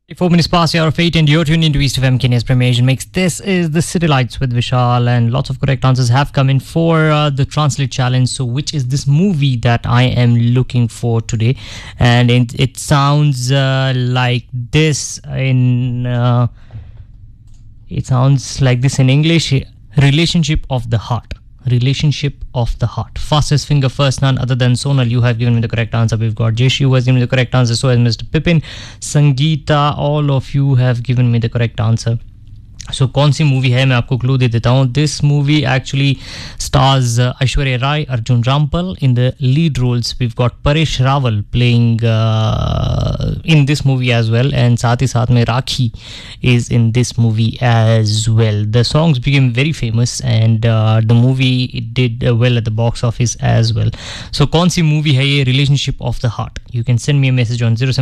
4 minutes past the hour of 8 and you're tuned into East FM Kenya's Premiation Mix. This is the City Lights with Vishal and lots of correct answers have come in for the Translate Challenge. So which is this movie that I am looking for today? And it sounds like this in... it sounds like this in English. Relationship of the Heart. Relationship of the Heart. Fastest finger first, none other than Sonal. You have given me the correct answer. We've got Jeshu who has given me the correct answer. So has Mr. Pippin. Sangeeta, all of you have given me the correct answer. So कौन सी movie है मैं आपको clue दे देता हूँ. This movie actually stars Aishwarya Rai, Arjun Rampal in the lead roles. We've got Paresh Rawal playing in this movie as well, and साथ ही साथ में Rakhi is in this movie as well. The songs became very famous and the movie did well at the box office as well. So कौन सी movie है ये? Relationship of the Heart. You can send me a message on 07